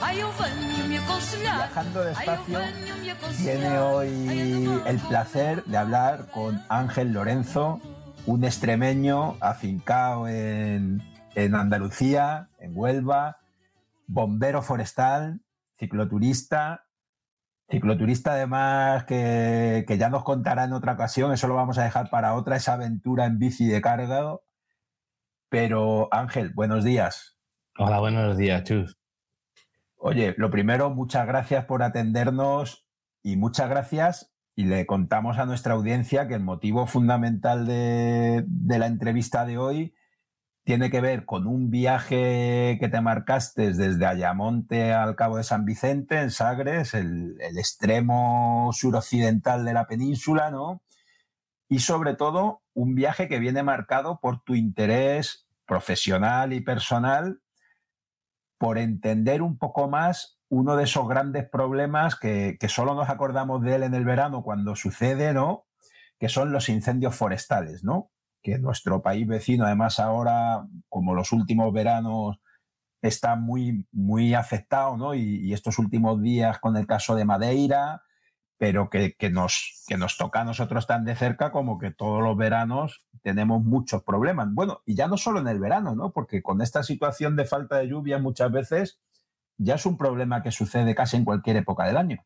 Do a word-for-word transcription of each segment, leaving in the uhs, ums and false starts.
Viajando despacio tiene hoy el placer de hablar con Ángel Lorenzo, un extremeño afincado en, en Andalucía, en Huelva, bombero forestal, cicloturista, cicloturista además que, que ya nos contará en otra ocasión, eso lo vamos a dejar para otra, esa aventura en bici de carga. Pero Ángel, buenos días. Hola, buenos días, Chus. Oye, lo primero, muchas gracias por atendernos y muchas gracias, y le contamos a nuestra audiencia que el motivo fundamental de, de la entrevista de hoy tiene que ver con un viaje que te marcaste desde Ayamonte al Cabo de San Vicente, en Sagres, el, el extremo suroccidental de la península, ¿no? Y sobre todo, un viaje que viene marcado por tu interés profesional y personal, por entender un poco más uno de esos grandes problemas que, que solo nos acordamos de él en el verano cuando sucede, ¿no? Que son los incendios forestales, ¿no? Que nuestro país vecino, además ahora, como los últimos veranos, está muy, muy afectado, ¿no? Y, y estos últimos días con el caso de Madeira, pero que, que, nos, que nos toca a nosotros tan de cerca como que todos los veranos tenemos muchos problemas. Bueno, y ya no solo en el verano, ¿no? Porque con esta situación de falta de lluvia muchas veces ya es un problema que sucede casi en cualquier época del año.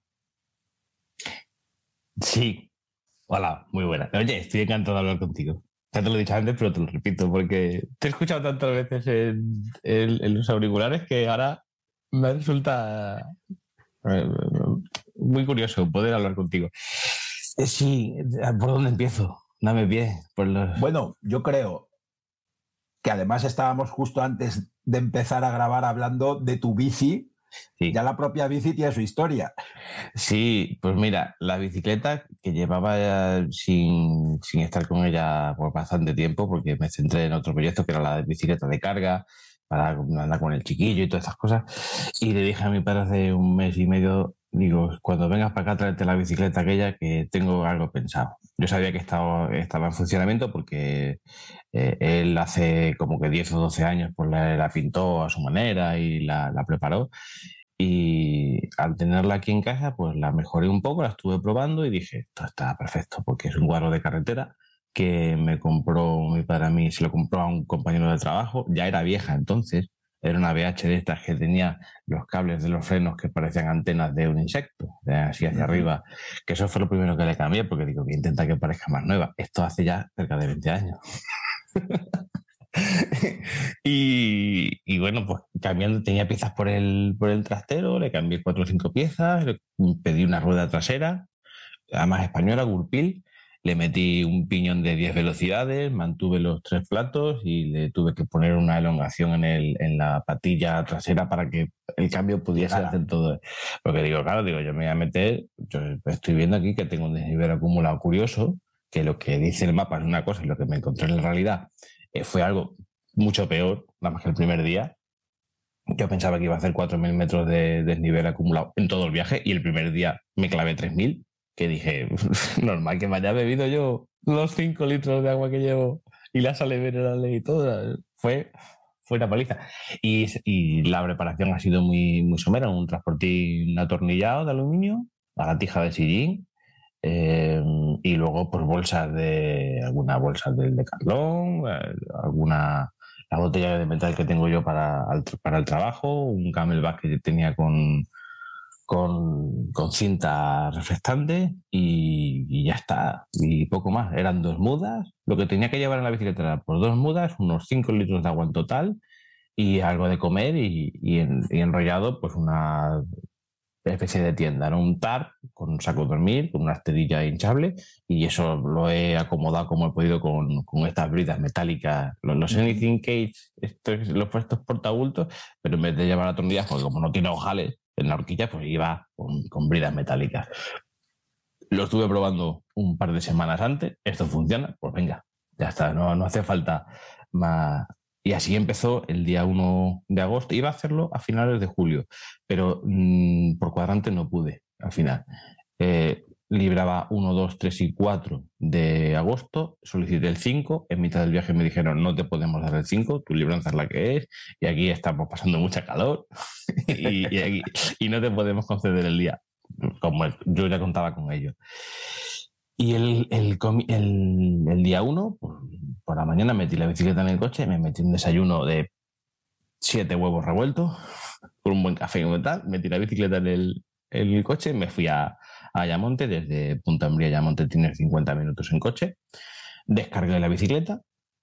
Sí. Hola, muy buena. Oye, estoy encantado de hablar contigo. Ya te lo he dicho antes, pero te lo repito, porque te he escuchado tantas veces en, en, en los auriculares que ahora me resulta eh, muy curioso poder hablar contigo. Eh, sí, ¿por dónde empiezo? Dame pie. Por los... Bueno, yo creo que además estábamos justo antes de empezar a grabar hablando de tu bici. Sí. Ya la propia bici tiene su historia. Sí, pues mira, la bicicleta que llevaba sin, sin estar con ella por bastante tiempo, porque me centré en otro proyecto que era la bicicleta de carga, para andar con el chiquillo y todas estas cosas. Y le dije a mi padre hace un mes y medio, digo, cuando vengas para acá, tráete la bicicleta aquella que tengo algo pensado. Yo sabía que estaba, estaba en funcionamiento porque eh, él hace como que diez o doce años pues la, la pintó a su manera y la, la preparó. Y al tenerla aquí en casa, pues la mejoré un poco, la estuve probando y dije, esto está perfecto, porque es un cuadro de carretera que me compró mi padre a mí, se lo compró a un compañero de trabajo, ya era vieja entonces, era una B H de estas que tenía los cables de los frenos que parecían antenas de un insecto, de así hacia uh-huh. arriba, que eso fue lo primero que le cambié, porque digo, que intenta que parezca más nueva. Esto hace ya cerca de veinte años. y, y bueno, pues cambiando, tenía piezas por el, por el trastero, le cambié cuatro o cinco piezas, le pedí una rueda trasera, además española, Gurpil, le metí un piñón de diez velocidades, mantuve los tres platos y le tuve que poner una elongación en, el, en la patilla trasera para que el cambio pudiese claro. hacer todo. Porque digo, claro, digo, yo me voy a meter, yo estoy viendo aquí que tengo un desnivel acumulado curioso, que lo que dice el mapa es una cosa y lo que me encontré en la realidad eh, fue algo mucho peor, nada más que el primer día. Yo pensaba que iba a hacer cuatro mil metros de desnivel acumulado en todo el viaje y el primer día me clavé tres mil. Que dije, normal que me haya bebido yo los cinco litros de agua que llevo y las aleveras y todo. Fue, fue una paliza. Y, y la preparación ha sido muy, muy somera. Un transportín atornillado de aluminio, lagartija de sillín, eh, y luego pues bolsas de, alguna bolsa del Decathlon, alguna, la botella de metal que tengo yo para, para el trabajo, un camelback que tenía con... Con, con cinta reflectante y, y ya está, y poco más. Eran dos mudas, lo que tenía que llevar en la bicicleta era por dos mudas, unos cinco litros de agua en total y algo de comer y, y, en, y enrollado pues una especie de tienda, ¿no? Un tarp con un saco de dormir, con una esterilla hinchable y eso lo he acomodado como he podido con, con estas bridas metálicas, los, los Anything Cage, estos, los puestos portabultos, pero en vez de llevar atornilladas, porque como no tiene ojales en la horquilla, pues iba con, con bridas metálicas. Lo estuve probando un par de semanas antes, esto funciona, pues venga, ya está, no, no hace falta más. Y así empezó el día uno de agosto. Iba a hacerlo a finales de julio, pero mmm, por cuadrante no pude al final. Eh, libraba uno, dos, tres y cuatro de agosto, solicité el cinco, en mitad del viaje me dijeron no te podemos dar el cinco, tu libranza es la que es, y aquí estamos pasando mucha calor y, y, aquí, y no te podemos conceder el día, como el, yo ya contaba con ello. Y el, el, el, el día uno, por, por la mañana metí la bicicleta en el coche, me metí un desayuno de siete huevos revueltos, con un buen café y tal, metí la bicicleta en el, en el coche, me fui a, a Ayamonte, desde Punta Umbría a Ayamonte tienes cincuenta minutos en coche, descargué la bicicleta,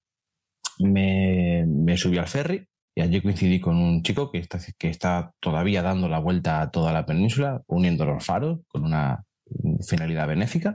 me, me subí al ferry y allí coincidí con un chico que está, que está todavía dando la vuelta a toda la península, uniendo los faros con una finalidad benéfica.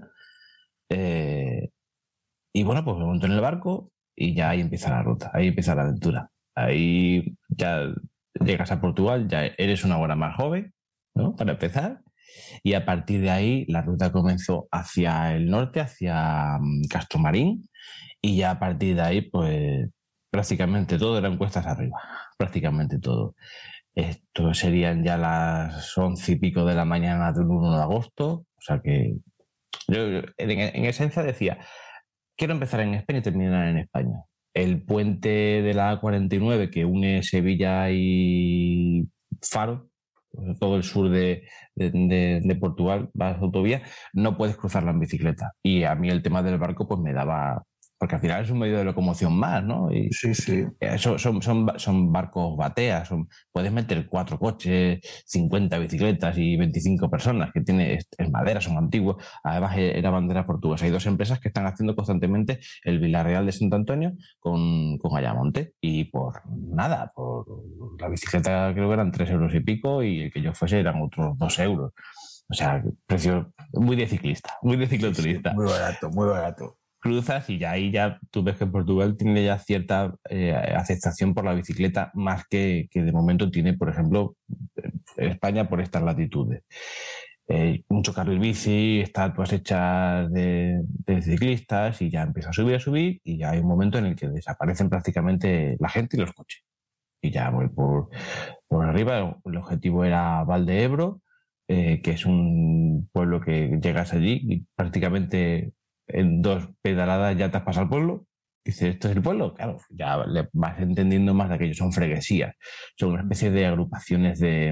Eh, y bueno, pues me monto en el barco y ya ahí empieza la ruta, ahí empieza la aventura. Ahí ya llegas a Portugal, ya eres una hora más joven, ¿no? Para empezar. Y a partir de ahí la ruta comenzó hacia el norte, hacia Castromarín, y ya a partir de ahí, pues prácticamente todo eran cuestas arriba, prácticamente todo. Esto serían ya las once y pico de la mañana del uno de agosto, o sea que yo en, en esencia decía, quiero empezar en España y terminar en España. El puente de la A cuarenta y nueve que une Sevilla y Faro, todo el sur de, de, de, de Portugal, vas a autovía, no puedes cruzarla en bicicleta. Y a mí el tema del barco pues me daba... Porque al final es un medio de locomoción más, ¿no? Y sí, sí. Son, son, son, son barcos bateas, son, puedes meter cuatro coches, cincuenta bicicletas y veinticinco personas, que tiene, es, es madera, son antiguos. Además era bandera portuguesa. Hay dos empresas que están haciendo constantemente el Villarreal de Santo Antonio con, con Ayamonte. Y por nada, por la bicicleta creo que eran tres euros y pico y el que yo fuese eran otros dos euros. O sea, precio muy de ciclista, muy de cicloturista. Sí, sí, muy barato, muy barato. Cruzas y ya ahí ya tú ves que Portugal tiene ya cierta eh, aceptación por la bicicleta más que, que de momento tiene, por ejemplo, España por estas latitudes. Eh, mucho carril bici, estatuas hechas de, de ciclistas y ya empieza a subir, a subir y ya hay un momento en el que desaparecen prácticamente la gente y los coches. Y ya voy por, por arriba, el objetivo era Valdeebro, eh, que es un pueblo que llegas allí y prácticamente... en dos pedaladas ya te has pasado al pueblo. Dices, ¿esto es el pueblo? Claro, ya le vas entendiendo más de aquello. Son freguesías, son una especie de agrupaciones de...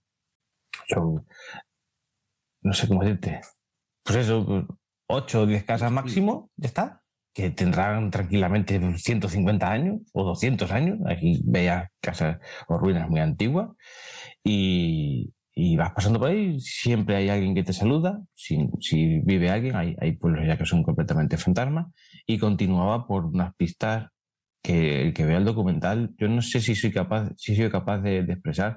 Son, no sé cómo decirte, pues eso, ocho o diez casas máximo, ya está, que tendrán tranquilamente ciento cincuenta años o doscientos años. Aquí veas casas o ruinas muy antiguas y... Y vas pasando por ahí, siempre hay alguien que te saluda, si, si vive alguien, hay, hay pueblos ya que son completamente fantasmas, y continuaba por unas pistas que el que vea el documental, yo no sé si soy capaz, si soy capaz de, de expresar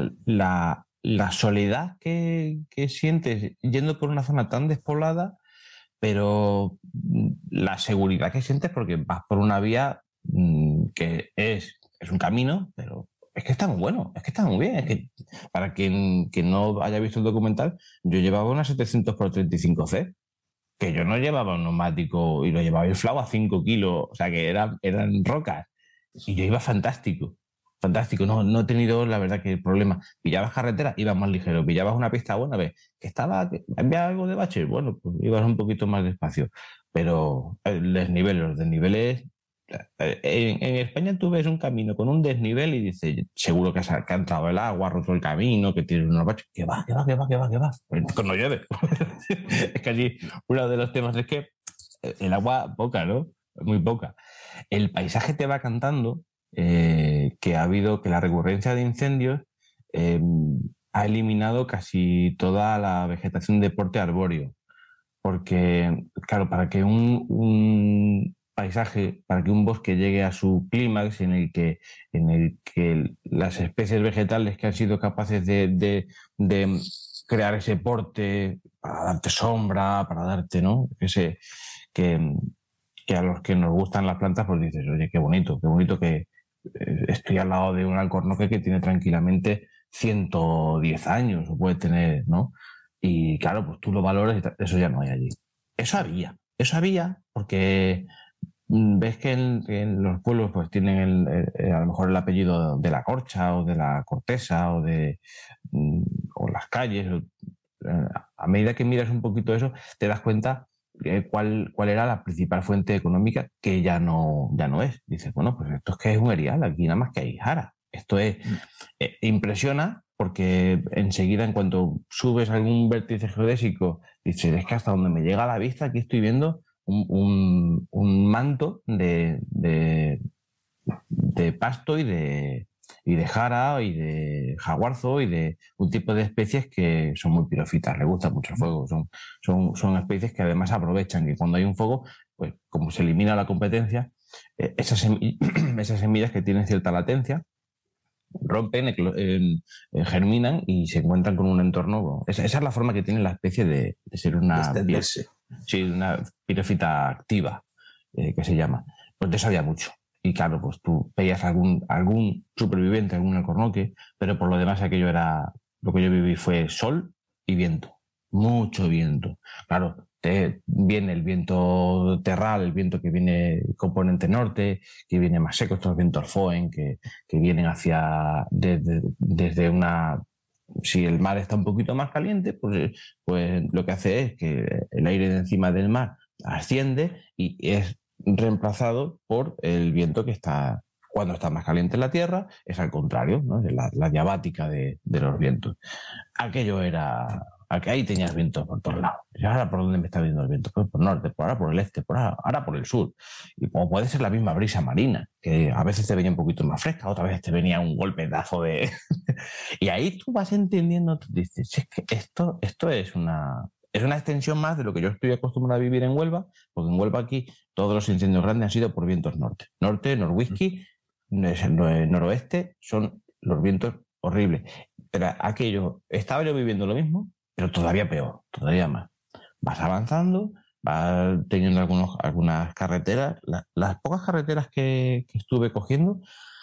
la, la soledad que, que sientes yendo por una zona tan despoblada, pero la seguridad que sientes porque vas por una vía mmm, que es, es un camino, pero... Es que está muy bueno, es que está muy bien. Es que para quien, quien no haya visto el documental, yo llevaba una setecientos por treinta y cinco C, que yo no llevaba un neumático y lo llevaba inflado a cinco kilos, o sea que era, eran rocas. Y yo iba fantástico, fantástico. No, no he tenido, la verdad, que el problema. Pillabas carretera, ibas más ligero. Pillabas una pista buena, ves, que estaba, que había algo de bache, bueno, pues ibas un poquito más despacio. Pero el desnivel, los desniveles... En, en España tú ves un camino con un desnivel y dices, seguro que, ha, que ha entrado el agua, ha roto el camino, que tiene unos baches. Que va, que va, que va, que va, que va. Cuando llueve. Es que allí uno de los temas es que el agua poca, ¿no? Muy poca. El paisaje te va cantando eh, que ha habido, que la recurrencia de incendios eh, ha eliminado casi toda la vegetación de porte arbóreo. Porque, claro, para que un... un paisaje, para que un bosque llegue a su clímax en el que, en el que las especies vegetales que han sido capaces de, de, de crear ese porte para darte sombra, para darte, ¿no? Ese, que, que a los que nos gustan las plantas, pues dices, oye, qué bonito, qué bonito que estoy al lado de un alcornoque que tiene tranquilamente ciento diez años, o puede tener, ¿no? Y claro, pues tú lo valoras y eso ya no hay allí. Eso había, eso había, porque... ves que en, en los pueblos pues tienen el, el, a lo mejor el apellido de la Corcha o de la Cortesa o de o las calles. a medida que miras un poquito eso, te das cuenta de cuál, cuál era la principal fuente económica, que ya no, ya no es. Dices, bueno, pues esto es que es un erial, aquí nada más que hay jara. Esto es, eh, impresiona porque enseguida, en cuanto subes algún vértice geodésico, dices, es que hasta donde me llega la vista, aquí estoy viendo un, un, un manto de, de, de pasto y de, y de jara y de jaguarzo y de un tipo de especies que son muy pirófitas, les gusta mucho el fuego. Son, son, son especies que además aprovechan que cuando hay un fuego, pues como se elimina la competencia, eh, esas, semillas, esas semillas que tienen cierta latencia, rompen, eh, eh, germinan y se encuentran con un entorno. Esa, esa es la forma que tiene la especie de, de ser una, sí, una pirófita activa, eh, que se llama. Pues de eso había mucho. Y claro, pues tú veías algún, algún superviviente, algún alcornoque, pero por lo demás aquello era, lo que yo viví fue sol y viento, mucho viento. Claro, te viene el viento terral, el viento que viene componente norte, que viene más seco, estos vientos Foehn que, que vienen hacia, desde, desde una... Si el mar está un poquito más caliente, pues, pues lo que hace es que el aire de encima del mar asciende y es reemplazado por el viento que está, cuando está más caliente en la Tierra, es al contrario, ¿no? La, la diabática de, de los vientos. Aquello era... Ahí tenías vientos por todos lados. ¿Y ahora por dónde me está viendo el viento? Pues por el norte, por ahora por el este, por ahora, ahora por el sur. Y como puede ser la misma brisa marina, que a veces te venía un poquito más fresca, otra vez te venía un golpetazo de... Y ahí tú vas entendiendo, tú dices, es que esto, esto es una... Es una extensión más de lo que yo estoy acostumbrado a vivir en Huelva, porque en Huelva aquí todos los incendios grandes han sido por vientos norte. Norte, norwhisky, noroeste, son los vientos horribles. Pero aquello, estaba yo viviendo lo mismo, pero todavía peor, todavía más. Vas avanzando, vas teniendo algunos, algunas carreteras. La, las pocas carreteras que, que estuve cogiendo,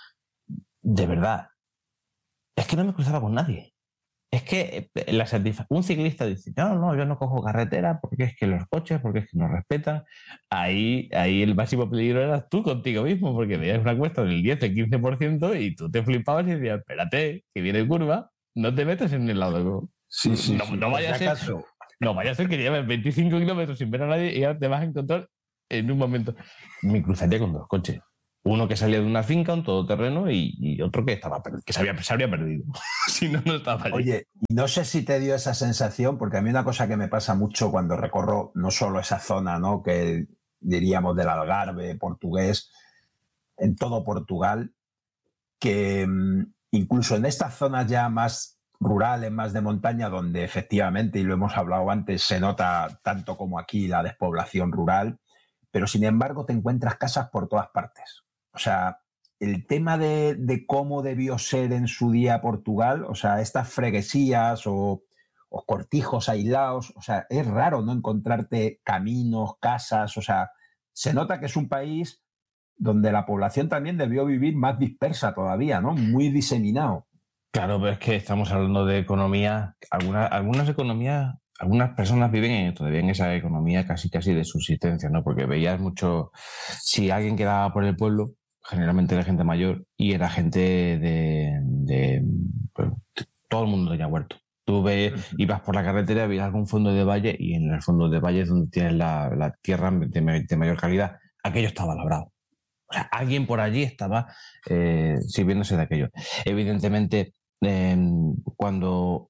de verdad, es que no me cruzaba con nadie. Es que la satisfacción, un ciclista dice, no, no, yo no cojo carretera porque es que los coches, porque es que nos respetan. Ahí, ahí el máximo peligro eras tú contigo mismo, porque veías una cuesta del diez, el quince por ciento y tú te flipabas y decías, espérate, que viene curva, no te metas en el lado. Sí, sí, no, sí. no vaya a ser, no vaya a ser que lleves veinticinco kilómetros sin ver a nadie y ya te vas a encontrar en un momento. Me cruzaría con dos coches. Uno que salía de una finca, un todoterreno, y, y otro que estaba que se había, se había perdido. Si no, no estaba allí. Oye, no sé si te dio esa sensación, porque a mí una cosa que me pasa mucho cuando recorro no solo esa zona, ¿no?, que diríamos del Algarve portugués, en todo Portugal, que incluso en estas zonas ya más rurales, más de montaña, donde efectivamente, y lo hemos hablado antes, se nota tanto como aquí la despoblación rural, pero sin embargo te encuentras casas por todas partes. O sea, el tema de, de cómo debió ser en su día Portugal, o sea, estas freguesías o, o cortijos aislados, o sea, es raro no encontrarte caminos, casas, o sea, se nota que es un país donde la población también debió vivir más dispersa todavía, ¿no? Muy diseminado. Claro, pero es que estamos hablando de economía, algunas, algunas economías, algunas personas viven en, todavía en esa economía casi casi de subsistencia, ¿no? Porque veías mucho, si alguien quedaba por el pueblo, generalmente era gente mayor y era gente de, de, pues, todo el mundo tenía huerto. Tú ves, ibas por la carretera, veías algún fondo de valle y en el fondo de valle es donde tienes la, la tierra de, de mayor calidad. Aquello estaba labrado. O sea, alguien por allí estaba eh, sirviéndose de aquello. Evidentemente, eh, cuando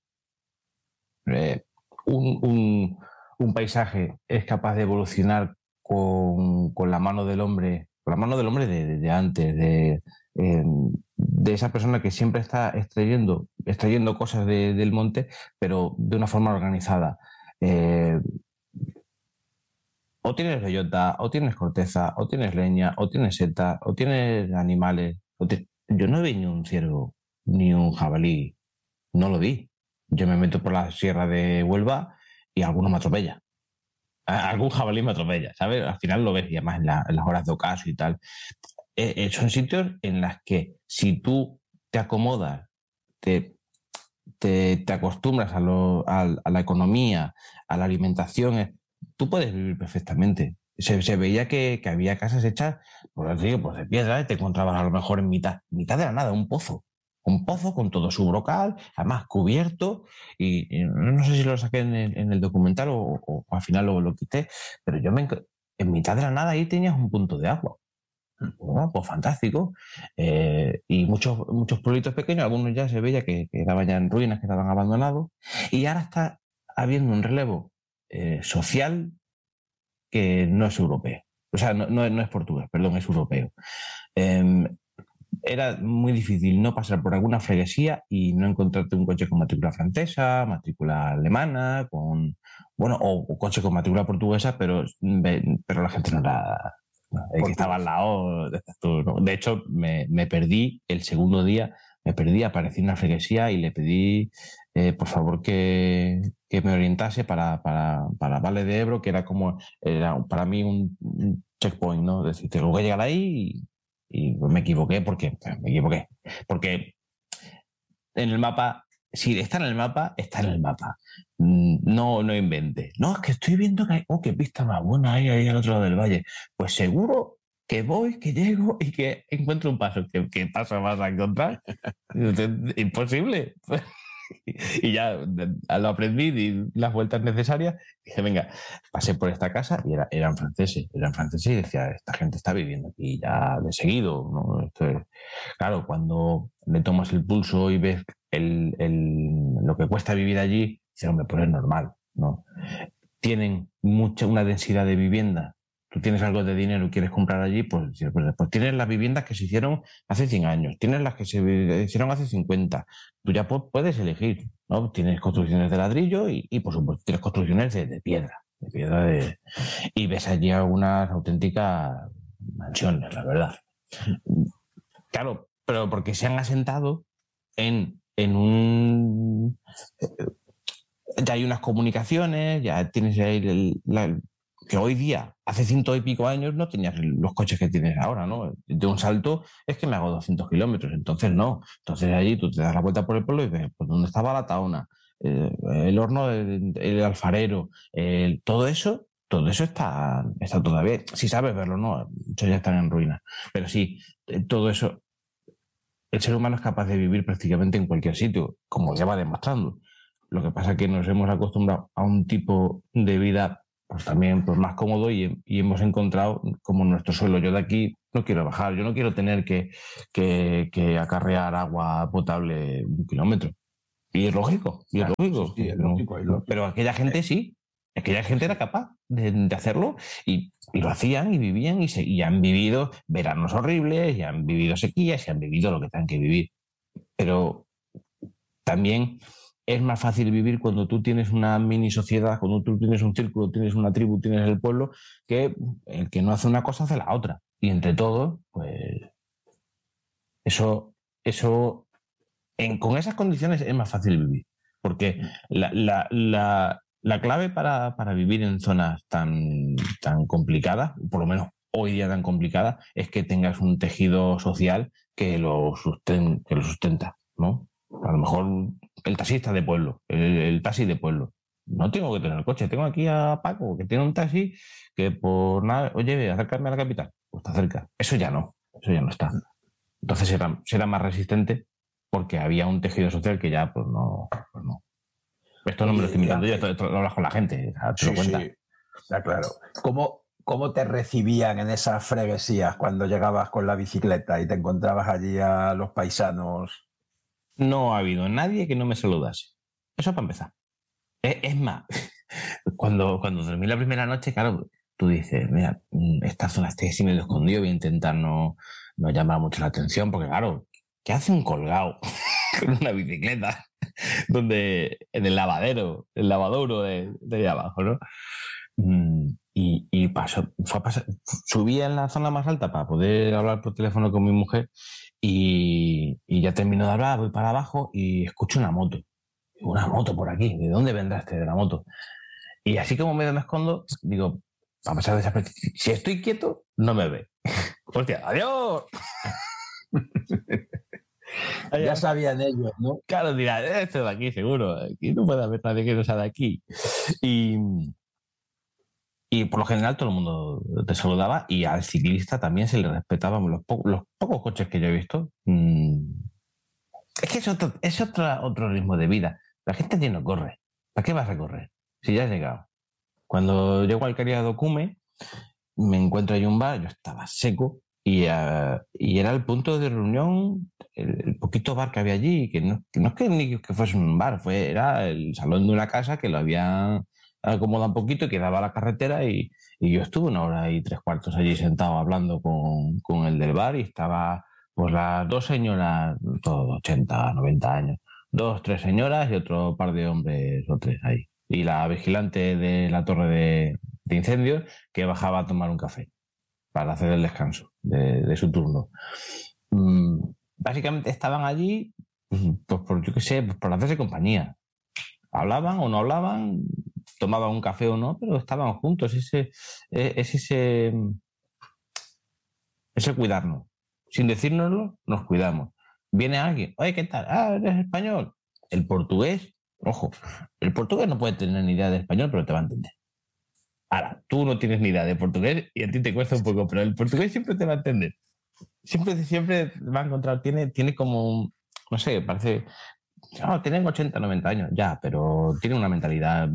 eh, un, un, un paisaje es capaz de evolucionar con, con la mano del hombre, con la mano del hombre de, de, de antes, de, eh, de esa persona que siempre está extrayendo, extrayendo cosas de, del monte, pero de una forma organizada. Eh, o tienes bellota, o tienes corteza, o tienes leña, o tienes setas, o tienes animales. O te... Yo no vi ni un ciervo, ni un jabalí, no lo vi. Yo me meto por la sierra de Huelva y alguno me atropella. Algún jabalí me atropella, ¿sabes? Al final lo ves, y además en, la, en las horas de ocaso y tal. Eh, eh, son sitios en los que si tú te acomodas, te, te, te acostumbras a, lo, a, a la economía, a la alimentación, tú puedes vivir perfectamente. Se, se veía que, que había casas hechas, pues, digo, pues de piedra, y te encontrabas a lo mejor en mitad, mitad de la nada, un pozo. un pozo con todo su brocal, además cubierto, y, y no sé si lo saqué en el, en el documental o, o, o al final lo, lo quité, pero yo me, en mitad de la nada ahí tenías un punto de agua. Bueno, pues fantástico. Eh, y muchos, muchos pueblitos pequeños, algunos ya se veía que, que estaban ya en ruinas, que estaban abandonados, y ahora está habiendo un relevo eh, social que no es europeo. O sea, no, no, no es portugués, perdón, es europeo. Eh, era muy difícil no pasar por alguna freguesía y no encontrarte un coche con matrícula francesa, matrícula alemana, con bueno, o, o coche con matrícula portuguesa, pero, pero la gente no era... El que estaba al lado, ¿no? De hecho, me, me perdí el segundo día, me perdí, aparecí en una freguesía y le pedí, eh, por favor, que, que me orientase para, para, para Valle de Ebro, que era como, era para mí un, un checkpoint, ¿no? Es decir, tengo que llegar ahí y, y me equivoqué, porque me equivoqué. Porque en el mapa, si está en el mapa, está en el mapa. No, no invente. No, es que estoy viendo que hay, oh, qué pista más buena hay ahí al otro lado del valle. Pues seguro que voy, que llego y que encuentro un paso. ¿Qué, qué paso vas a encontrar? Imposible. Y ya lo aprendí, di las vueltas necesarias. Dije, venga, pasé por esta casa y era, eran franceses. Eran franceses y decía, esta gente está viviendo aquí ya de seguido, ¿no? Esto es... Claro, cuando le tomas el pulso y ves el, el, lo que cuesta vivir allí, dices, hombre, pues es normal, ¿no? Tienen mucha, una densidad de vivienda. Tú tienes algo de dinero y quieres comprar allí, pues, pues, pues tienes las viviendas que se hicieron hace cien años, tienes las que se hicieron hace cincuenta. Tú ya puedes elegir, ¿no? Tienes construcciones de ladrillo y, y por supuesto, tienes construcciones de, de piedra. De piedra de... Y ves allí algunas auténticas mansiones, la verdad. Claro, pero porque se han asentado en, en un... Ya hay unas comunicaciones, ya tienes ahí el, la, que hoy día, hace ciento y pico años, no tenías los coches que tienes ahora, ¿no? De un salto es que me hago doscientos kilómetros, entonces no. Entonces allí tú te das la vuelta por el pueblo y ves pues, dónde estaba la taona, eh, el horno, el, el alfarero, el, todo eso, todo eso está, está todavía, si sabes verlo, ¿no? Muchos ya están en ruinas, pero sí, todo eso, el ser humano es capaz de vivir prácticamente en cualquier sitio, como ya va demostrando. Lo que pasa es que nos hemos acostumbrado a un tipo de vida pues también pues, más cómodo y, y hemos encontrado como nuestro suelo. Yo de aquí no quiero bajar, yo no quiero tener que, que, que acarrear agua potable un kilómetro. Y es lógico, y es lógico. Sí, sí, es lógico, es lógico. Pero aquella gente sí, aquella gente era capaz de, de hacerlo y, y lo hacían y vivían y, se, y han vivido veranos horribles, y han vivido sequías y han vivido lo que tengan que vivir. Pero también... es más fácil vivir cuando tú tienes una mini sociedad, cuando tú tienes un círculo, tienes una tribu, tienes el pueblo, que el que no hace una cosa hace la otra. Y entre todos, pues eso, eso en, con esas condiciones es más fácil vivir. Porque la, la, la, la clave para, para vivir en zonas tan, tan complicadas, por lo menos hoy día tan complicadas, es que tengas un tejido social que lo, susten, que lo sustenta, ¿no? A lo mejor el taxista de pueblo, el, el taxi de pueblo. No tengo que tener el coche, tengo aquí a Paco, que tiene un taxi que por nada, oye, acércame a la capital, pues está cerca. Eso ya no, eso ya no está. Entonces será, será más resistente porque había un tejido social que ya, pues no. Pues no. Esto no me lo estoy inventando yo, esto, esto lo hablas con la gente, o sea, te sí, lo cuenta. Sí, está claro. ¿Cómo, ¿Cómo te recibían en esas freguesías cuando llegabas con la bicicleta y te encontrabas allí a los paisanos? No ha habido nadie que no me saludase. Eso para empezar. Es, es más, cuando, cuando dormí la primera noche, claro, tú dices, mira, esta zona estoy así medio escondido, voy a intentar no, no llamar mucho la atención, porque claro, ¿qué hace un colgado con una bicicleta donde en el lavadero, el lavadero de, de ahí abajo, ¿no? Y, y pasó, fue a pasar, subí en la zona más alta para poder hablar por teléfono con mi mujer y, y ya termino de hablar, voy para abajo y escucho una moto. Una moto por aquí, ¿de dónde vendrá este de la moto? Y así como medio me escondo, digo, a pesar de esa... Si estoy quieto, no me ve. ¡Hostia, adiós! Ya sabían ellos, ¿no? Claro, dirá, este de aquí seguro, aquí no puede haber nadie que no sea de aquí. Y... Y por lo general todo el mundo te saludaba y al ciclista también se le respetaban los, po los pocos coches que yo he visto. Mmm, Es que es otro, es otro, otro ritmo de vida. La gente allí no corre. ¿Para qué vas a correr? Si ya has llegado. Cuando llego al Criado Cume, me encuentro ahí un bar, yo estaba seco y, uh, y era el punto de reunión, el, el poquito bar que había allí, que no, que no es que ni que fuese un bar, fue, era el salón de una casa que lo habían acomodado un poquito y que daba a la carretera y, y yo estuve una hora y tres cuartos allí sentado hablando con, con el del bar y estaba pues las dos señoras, todos ochenta, noventa años, dos, tres señoras y otro par de hombres o tres ahí. Y la vigilante de la torre de, de incendios que bajaba a tomar un café para hacer el descanso de, de su turno. Mm, básicamente estaban allí, pues por, yo qué sé, pues por hacerse compañía. Hablaban o no hablaban, tomaban un café o no, pero estaban juntos. Ese, es ese, ese cuidarnos. Sin decírnoslo, nos cuidamos. Viene alguien, oye, ¿qué tal? Ah, ¿eres español? El portugués, ojo, el portugués no puede tener ni idea de español, pero te va a entender. Ahora, tú no tienes ni idea de portugués y a ti te cuesta un poco, pero el portugués siempre te va a entender. Siempre, siempre va a encontrar, tiene, tiene como, no sé, parece, no, tienen ochenta, noventa años, ya, pero tiene una mentalidad,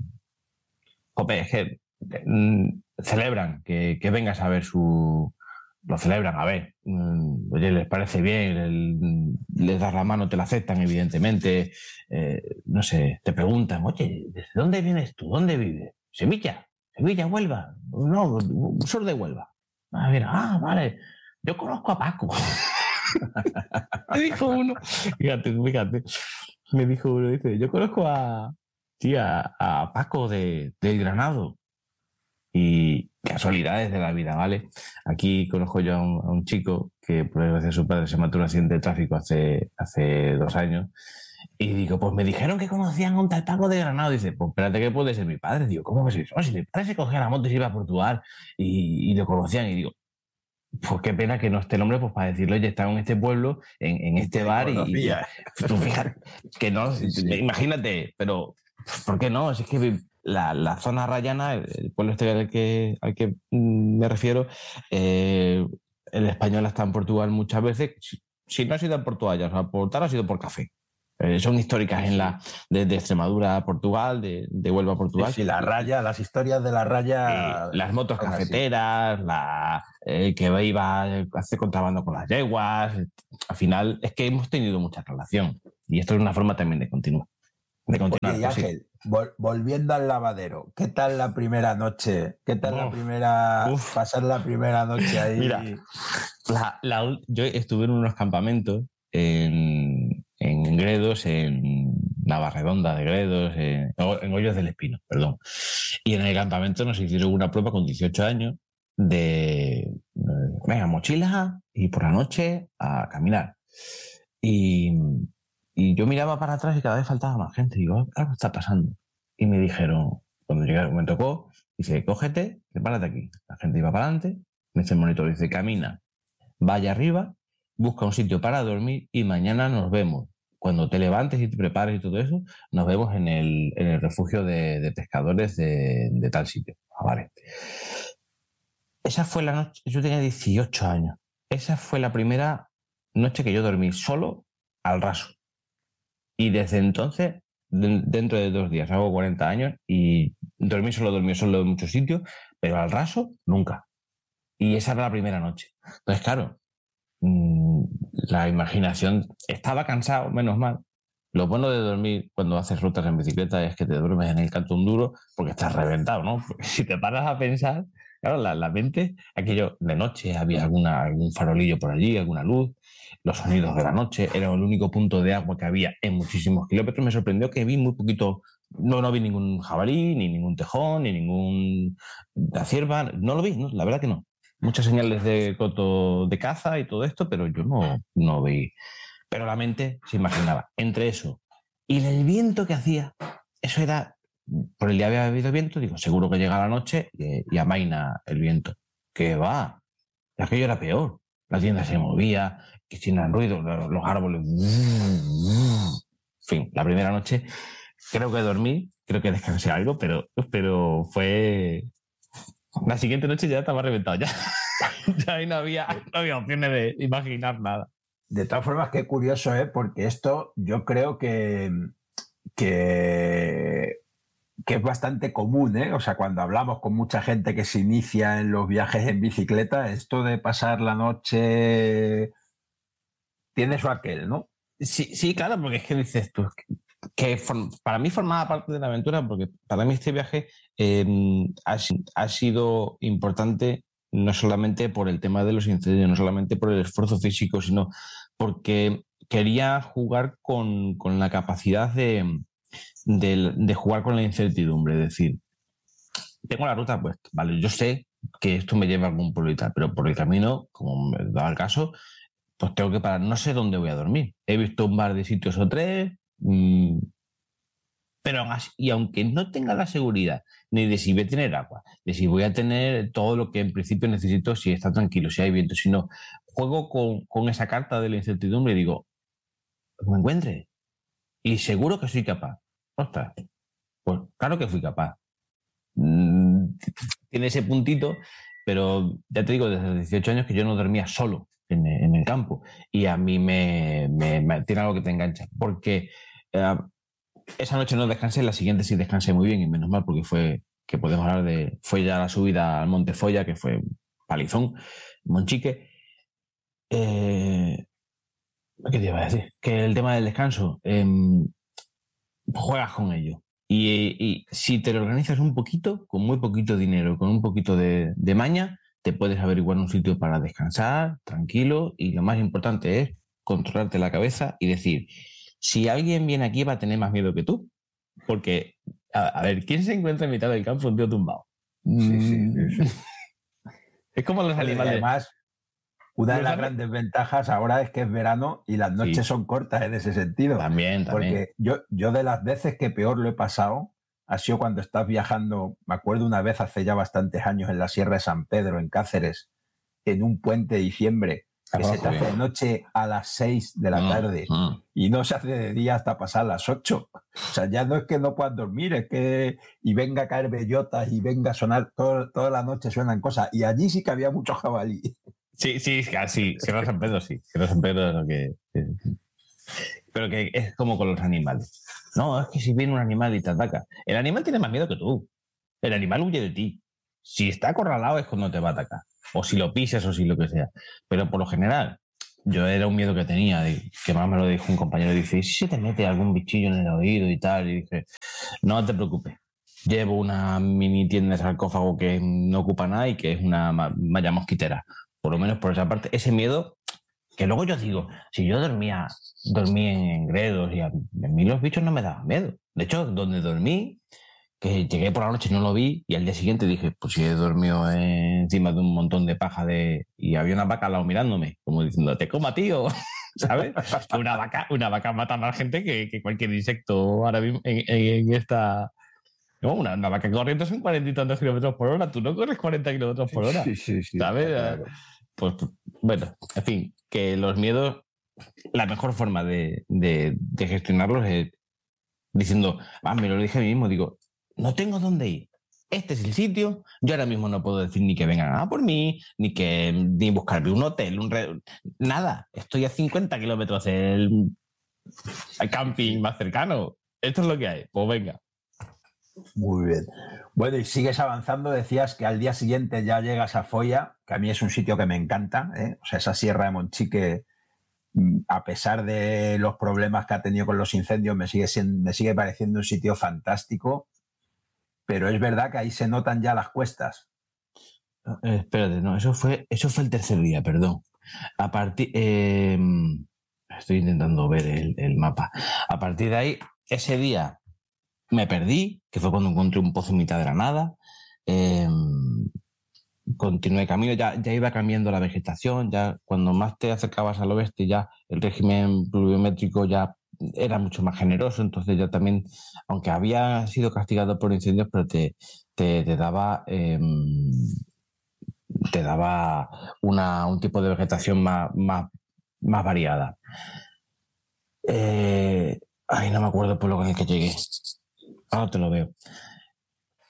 jope, es que mm, celebran que, que vengas a ver su... Lo celebran, a ver, mmm, oye, les parece bien, el, les das la mano, te la aceptan, evidentemente, eh, no sé, te preguntan, oye, ¿desde dónde vienes tú? ¿Dónde vives? ¿Sevilla? ¿Sevilla, Huelva? No, sur de Huelva. Ah, mira, ah, vale, yo conozco a Paco. Me dijo uno, fíjate, fíjate, me dijo uno, dice, yo conozco a, sí, a, a Paco de, del Granado. Y casualidades de la vida, ¿vale? Aquí conozco yo a un, a un chico que por desgracia su padre se mató en un accidente de tráfico hace, hace dos años y digo, pues me dijeron que conocían a un tal Paco de Granado. Dice, pues espérate que puede ser mi padre. Digo, ¿cómo que soy? Oh, si mi padre se cogía la moto y se iba a Portugal y, y lo conocían y digo, pues qué pena que no esté el hombre pues para decirle, oye, estaba en este pueblo, en, en este bar y, y tú fíjate, que no, sí, sí. Imagínate, pero ¿por qué no? Si es que la, la zona rayana, el pueblo este al que, al que me refiero, eh, el español está en Portugal muchas veces, si, si no ha sido en Portugal, o sea, por tal ha sido por café. Eh, son históricas sí, en la de, de Extremadura a Portugal, de, de Huelva a Portugal. Sí, sí, la raya, las historias de la raya. Eh, las motos cafeteras, la, eh, que iba a hacer contrabando con las yeguas. Al final es que hemos tenido mucha relación y esto es una forma también de continuar. De continuar. Oye, y Ángel, sí. vol- volviendo al lavadero, ¿qué tal la primera noche? ¿Qué tal uf, la primera, uf. pasar la primera noche ahí? Mira, la, la, yo estuve en unos campamentos en, en Gredos, en Navarredonda de Gredos, en, en Hoyos del Espino, perdón. Y en el campamento nos hicieron una prueba con dieciocho años de, venga, mochila y por la noche a caminar. Y, y yo miraba para atrás y cada vez faltaba más gente. Digo, algo está pasando. Y me dijeron, cuando llegué, me tocó, dice, cógete, prepárate aquí. La gente iba para adelante, me dice el monitor, dice, camina, vaya arriba, busca un sitio para dormir y mañana nos vemos. Cuando te levantes y te prepares y todo eso, nos vemos en el, en el refugio de, de pescadores de, de tal sitio. Ah, vale. Esa fue la noche, yo tenía dieciocho años. Esa fue la primera noche que yo dormí solo al raso. Y desde entonces, de, dentro de dos días, hago cuarenta años y dormí solo, dormí solo en muchos sitios, pero al raso, nunca. Y esa era la primera noche. Entonces, claro, la imaginación, estaba cansado, menos mal. Lo bueno de dormir cuando haces rutas en bicicleta es que te duermes en el cantón duro porque estás reventado, ¿no? Porque si te paras a pensar, claro, la, la mente, aquello de noche, había alguna, algún farolillo por allí, alguna luz, los sonidos de la noche, era el único punto de agua que había en muchísimos kilómetros. Me sorprendió que vi muy poquito, no, no vi ningún jabalí, ni ningún tejón, ni ningún la cierva, no lo vi, ¿no? La verdad que no. Muchas señales de coto de caza y todo esto, pero yo no, no vi. Pero la mente se imaginaba. Entre eso y el viento que hacía, eso era, por el día había habido viento, digo, seguro que llega la noche y, y amaina el viento. ¿Qué va? Aquello era peor. La tienda se movía, que sin el ruido, los, los árboles. En fin, la primera noche creo que dormí, creo que descansé algo, pero, pero fue... La siguiente noche ya estaba reventado, ya, ya ahí no había, no había opciones de imaginar nada. De todas formas, qué curioso, ¿eh? Porque esto yo creo que, que, que es bastante común, ¿eh? O sea, cuando hablamos con mucha gente que se inicia en los viajes en bicicleta, esto de pasar la noche tiene su aquel, ¿no? Sí, sí, claro, porque es que dices tú, que para mí formaba parte de la aventura, porque para mí este viaje eh, ha, ha sido importante no solamente por el tema de los incendios, no solamente por el esfuerzo físico, sino porque quería jugar con, con la capacidad de, de, de jugar con la incertidumbre. Es decir, tengo la ruta puesta, vale, yo sé que esto me lleva a algún pueblo y tal, pero por el camino, como me da el caso, pues tengo que parar, no sé dónde voy a dormir. He visto un par de sitios o tres, mmm, pero y aunque no tenga la seguridad ni de si voy a tener agua, de si voy a tener todo lo que en principio necesito, si está tranquilo, si hay viento, si no, juego con, con esa carta de la incertidumbre y digo, me encuentre. Y seguro que soy capaz. Ostras, pues claro que fui capaz. Mm, tiene ese puntito, pero ya te digo, desde los dieciocho años que yo no dormía solo en, en el campo. Y a mí me, me, me tiene algo que te engancha. Porque eh, esa noche no descansé, la siguiente sí descansé muy bien, y menos mal, porque fue, que podemos hablar de, fue ya la subida al Monte Folla, que fue palizón, Monchique. Eh, ¿Qué te iba a decir? Que el tema del descanso, eh, juegas con ello. Y, y si te lo organizas un poquito, con muy poquito dinero, con un poquito de, de maña, te puedes averiguar un sitio para descansar, tranquilo, y lo más importante es controlarte la cabeza y decir, si alguien viene aquí va a tener más miedo que tú. Porque, a, a ver, ¿quién se encuentra en mitad del campo un tío tumbado? Sí, sí, sí, sí. Es como los animales. Además, una de las grandes ventajas ahora es que es verano y las noches sí. son cortas en ese sentido. También, también. Porque yo, yo de las veces que peor lo he pasado ha sido cuando estás viajando, me acuerdo una vez hace ya bastantes años en la Sierra de San Pedro, en Cáceres, en un puente de diciembre, que Abajo, se te hace de noche a las seis de la mm, tarde mm. y no se hace de día hasta pasar las ocho. O sea, ya no es que no puedas dormir, es que y venga a caer bellotas y venga a sonar, todo, toda la noche suenan cosas. Y allí sí que había mucho jabalí. Sí, sí, sí, Sierra San Pedro sí, Sierra San Pedro es lo que... Pero que es como con los animales. No, es que si viene un animal y te ataca, el animal tiene más miedo que tú. El animal huye de ti. Si está acorralado es cuando te va a atacar. O si lo pisas o si lo que sea. Pero por lo general, yo era un miedo que tenía, que más me lo dijo un compañero, dice, ¿y si se te mete algún bichillo en el oído y tal? Y dije, no te preocupes. Llevo una mini tienda de sarcófago que no ocupa nada y que es una malla mosquitera. Por lo menos por esa parte, ese miedo, que luego yo digo, si yo dormía, dormí en gredos y a mí los bichos no me daban miedo. De hecho, donde dormí, que llegué por la noche y no lo vi, y al día siguiente dije, pues si he dormido encima de un montón de paja de y había una vaca al lado mirándome, como diciendo, te coma, tío, ¿sabes? Una vaca, una vaca mata más gente que, que cualquier insecto ahora mismo en, en, en esta... No, una, una vaca corriendo son cuarenta y tantos kilómetros por hora, tú no corres cuarenta kilómetros por hora, sí, sí, sí, ¿sabes? Claro. Pues bueno, en fin, que los miedos, la mejor forma de, de, de gestionarlos es diciendo, ah, me lo dije a mí mismo, digo, no tengo dónde ir. Este es el sitio. Yo ahora mismo no puedo decir ni que vengan a por mí, ni que ni buscarme un hotel, un re... nada. Estoy a cincuenta kilómetros del camping más cercano. Esto es lo que hay. Pues venga. Muy bien. Bueno, y sigues avanzando. Decías que al día siguiente ya llegas a Folla, que a mí es un sitio que me encanta, ¿eh? O sea, esa Sierra de Monchique, a pesar de los problemas que ha tenido con los incendios, me sigue, siendo, me sigue pareciendo un sitio fantástico. Pero es verdad que ahí se notan ya las cuestas. Eh, espérate, no, eso fue, eso fue el tercer día, perdón. A partir, eh, estoy intentando ver el, el mapa. A partir de ahí, ese día me perdí, que fue cuando encontré un pozo en mitad de la nada. Eh, continué camino, ya, ya iba cambiando la vegetación, ya cuando más te acercabas al oeste, ya el régimen pluviométrico ya era mucho más generoso, entonces ya también, aunque había sido castigado por incendios, pero te, te, te daba eh, te daba una, un tipo de vegetación más, más, más variada. Eh, ay, no me acuerdo por lo con el que llegué. Ahora te lo veo.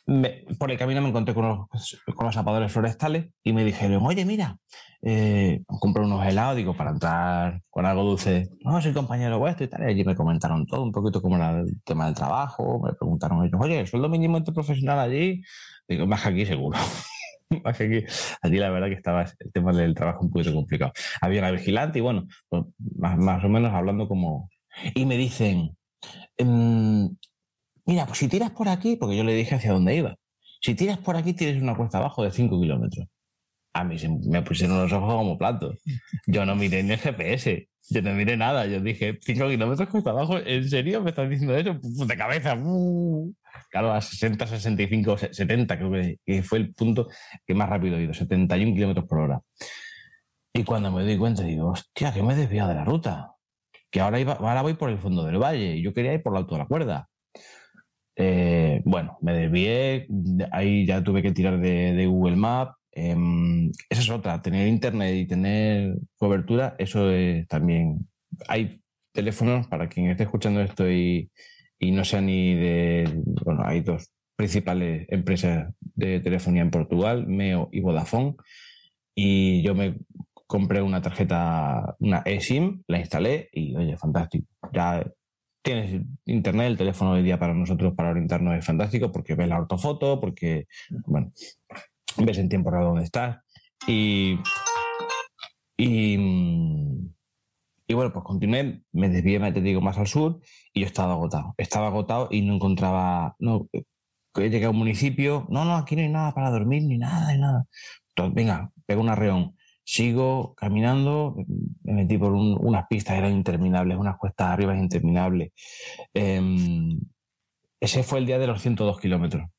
me, por el camino me encontré con los, con los zapadores forestales y me dijeron, oye, mira, eh, compré unos helados, digo, para entrar con algo dulce. No, soy compañero vuestro y tal. Y allí me comentaron todo, un poquito como era el tema del trabajo. Me preguntaron ellos, oye, ¿el sueldo mínimo profesional allí? Digo, más que aquí seguro. Más que aquí. Allí la verdad que estaba el tema del trabajo un poquito complicado. Había una vigilante y bueno, pues, más, más o menos hablando como... Y me dicen... Mmm, mira, pues si tiras por aquí, porque yo le dije hacia dónde iba, si tiras por aquí tienes una cuesta abajo de cinco kilómetros. A mí se me pusieron los ojos como platos. Yo no miré ni el G P S, yo no miré nada. Yo dije, cinco kilómetros cuesta abajo, ¿en serio me estás diciendo eso? De cabeza. Uh. Claro, a sesenta, sesenta y cinco, setenta creo que fue el punto que más rápido he ido, setenta y un kilómetros por hora. Y cuando me doy cuenta digo, hostia, que me he desviado de la ruta. Que ahora, iba, ahora voy por el fondo del valle y yo quería ir por el Alto de la Cuerda. Eh, bueno, me desvié, ahí ya tuve que tirar de, de Google Maps. Eh, esa es otra, tener internet y tener cobertura, eso es también... Hay teléfonos, para quien esté escuchando esto y, y no sea ni de... Bueno, hay dos principales empresas de telefonía en Portugal, Meo y Vodafone, y yo me compré una tarjeta, una eSIM, la instalé y, oye, fantástico. Ya... Tienes internet, el teléfono hoy día para nosotros, para orientarnos, es fantástico porque ves la ortofoto, porque, bueno, ves en tiempo real dónde estás. Y, y, y bueno, pues continué, me desvié, te digo, más al sur y yo estaba agotado. Estaba agotado y no encontraba... No, llegué a un municipio, no, no, aquí no hay nada para dormir, ni nada, ni nada. Entonces, venga, pego un arreón. Sigo caminando, me metí por un, unas pistas, eran interminables, unas cuestas arriba interminables. Eh, ese fue el día de los ciento dos kilómetros.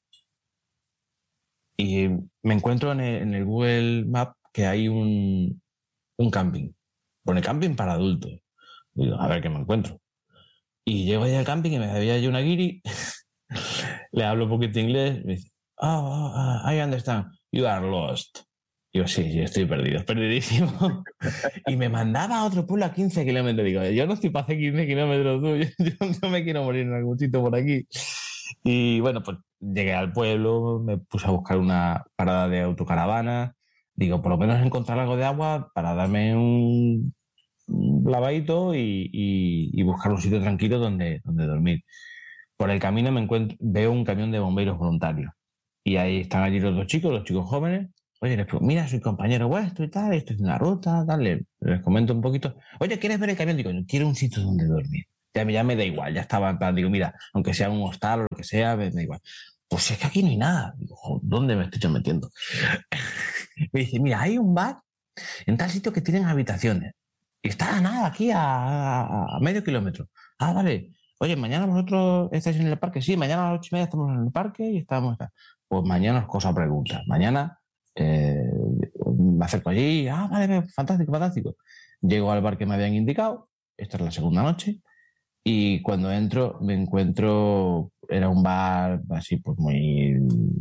Y me encuentro en el, en el Google Maps que hay un, un camping. Pone camping para adultos. Digo, a ver qué me encuentro. Y llego allá al camping y me había allí una guiri. Le hablo un poquito de inglés. Me dice, oh, oh, I understand. You are lost. Yo, sí, sí, estoy perdido, perdidísimo. Y me mandaba a otro pueblo a quince kilómetros. Digo, yo no estoy para hacer quince kilómetros, tú. Yo, yo no me quiero morir en algún sitio por aquí. Y bueno, pues llegué al pueblo, me puse a buscar una parada de autocaravana. Digo, por lo menos encontrar algo de agua para darme un, un lavadito y, y, y buscar un sitio tranquilo donde, donde dormir. Por el camino me encuentro, veo un camión de bomberos voluntarios. Y ahí están allí los dos chicos, los chicos jóvenes. Oye, les pregunto, mira, soy compañero vuestro y tal, estoy en la ruta, dale, les comento un poquito. Oye, ¿quieres ver el camión? Digo, quiero un sitio donde dormir. Ya, ya me da igual, ya estaba en plan, digo, mira, aunque sea un hostal o lo que sea, me da igual. Pues es que aquí no hay nada. Digo, ¿dónde me estoy yo metiendo? Me dice, mira, hay un bar en tal sitio que tienen habitaciones. Y está a nada, aquí a, a, a medio kilómetro. Ah, vale. Oye, mañana vosotros estáis en el parque. Sí, mañana a las ocho y media estamos en el parque y estamos... Pues mañana os cosa preguntas. Mañana... Eh, me acerco allí, ah, vale, fantástico, fantástico. Llego al bar que me habían indicado, esta es la segunda noche, y cuando entro me encuentro, era un bar así pues muy...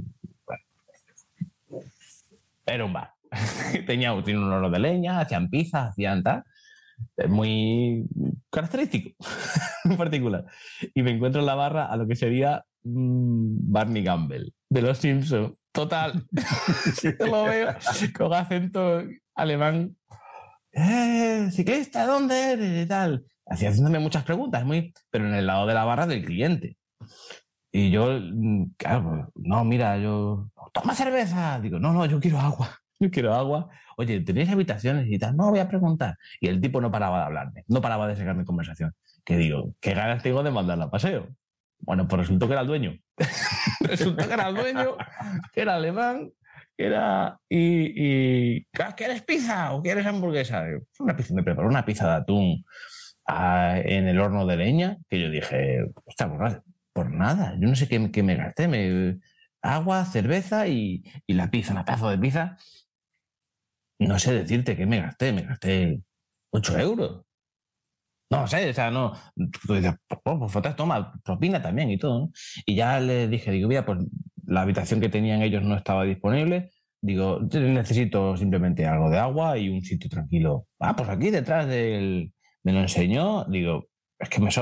Bueno, era un bar. Tenía, tiene un olor de leña, hacían pizzas, hacían tal, muy característico, en particular. Y me encuentro en la barra a lo que sería mmm, Barney Gamble, de Los Simpsons. Total, lo veo con acento alemán. Eh, ciclista, ¿dónde eres? Y tal. Así haciéndome muchas preguntas, muy, pero en el lado de la barra del cliente. Y yo, claro, no, mira, yo, toma cerveza. Digo, no, no, yo quiero agua. Yo quiero agua. Oye, ¿tenéis habitaciones y tal? No, voy a preguntar. Y el tipo no paraba de hablarme, no paraba de sacarme conversación. Que digo, ¿qué ganas tengo de mandarla a paseo? Bueno, pues resultó que era el dueño. Resultó que era el dueño, que era alemán, que era... Y, y ¿quieres pizza o quieres hamburguesa? Una pizza, me preparó una pizza de atún a, en el horno de leña, que yo dije, ostras, por, por nada, yo no sé qué, qué me gasté. Me, agua, cerveza y, y la pizza, una pedazo de pizza. No sé decirte qué me gasté, me gasté ocho euros. No sé, o sea, no. Tú dices, pues, pues toma, propina también y todo, ¿no? Y ya le dije, digo, mira, pues la habitación que tenían ellos no estaba disponible. Digo, necesito simplemente algo de agua y un sitio tranquilo. Ah, pues aquí detrás del... Me lo enseñó, digo, es que me sobra.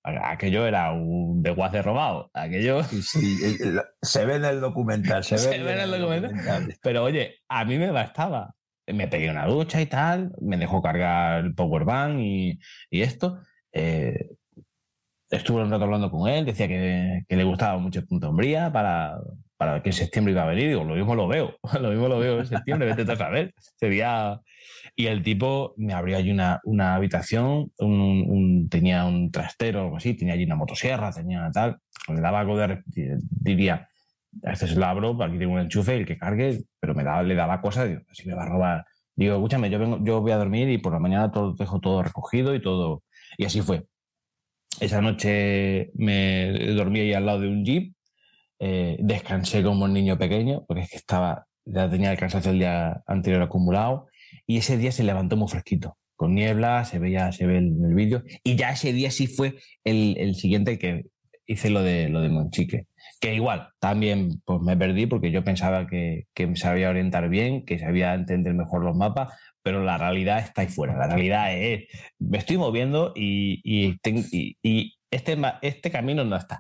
Aquello era un desguace robado. Aquello... Sí, sí, se ve en el documental. Se, se ve, ve en el documental. documental. Pero oye, a mí me bastaba. Me pegué una ducha y tal, me dejó cargar el powerbank y, y esto. Eh, estuve un rato hablando con él, decía que, que le gustaba mucho el Punta Umbría para, para que en septiembre iba a venir. Digo, lo mismo lo veo, lo mismo lo veo en septiembre, vete a saber. Sería... Y el tipo me abrió allí una, una habitación, un, un, tenía un trastero o algo así, tenía allí una motosierra, tenía tal, le daba algo de... diría, este es el abro, aquí tengo un enchufe, el que cargue, pero me daba, le daba cosas, digo, así me va a robar. Digo, escúchame, yo, vengo, yo voy a dormir y por la mañana todo, dejo todo recogido y todo. Y así fue. Esa noche me dormí ahí al lado de un jeep, eh, descansé como un niño pequeño, porque es que estaba, ya tenía el cansancio del día anterior acumulado. Y ese día se levantó muy fresquito, con niebla, se veía, se ve en el vídeo. Y ya ese día sí fue el, el siguiente que hice lo de, lo de Monchique. Que igual, también pues me perdí porque yo pensaba que, que me sabía orientar bien, que sabía entender mejor los mapas, pero la realidad está ahí fuera. La realidad es, me estoy moviendo y, y, y, y este, este camino no está.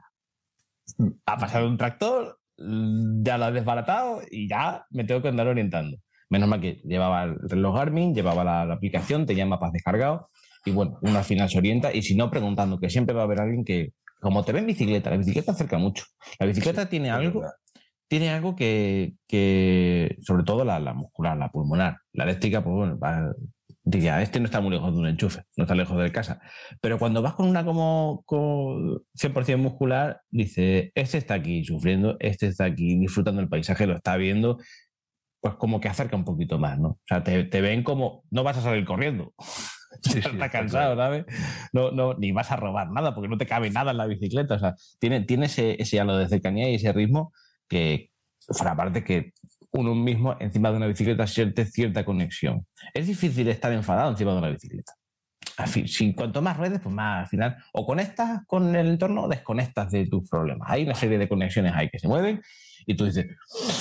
Ha pasado un tractor, ya lo ha desbaratado y ya me tengo que andar orientando. Menos mal que llevaba el reloj Garmin, llevaba la, la aplicación, tenía mapas descargados y bueno, uno al final se orienta y si no, preguntando, que siempre va a haber alguien que, como te ve en bicicleta, la bicicleta acerca mucho. La bicicleta sí, tiene algo, verdad. tiene algo que, que sobre todo la, la muscular, la pulmonar, la eléctrica, pues bueno, va, diría, este no está muy lejos de un enchufe, no está lejos de casa. Pero cuando vas con una como, como cien por ciento muscular, dice, este está aquí sufriendo, este está aquí disfrutando el paisaje, lo está viendo, pues como que acerca un poquito más, ¿no? O sea, te, te ven como, no vas a salir corriendo. Sí, sí, está cansado, claro. ¿Sabes? No, no, ni vas a robar nada, porque no te cabe nada en la bicicleta. O sea, tiene, tiene ese, ese halo de cercanía y ese ritmo que, fuera aparte que uno mismo encima de una bicicleta siente cierta conexión. Es difícil estar enfadado encima de una bicicleta. Al fin, si cuanto más ruedes, pues más al final o conectas con el entorno o desconectas de tus problemas. Hay una serie de conexiones ahí que se mueven y tú dices...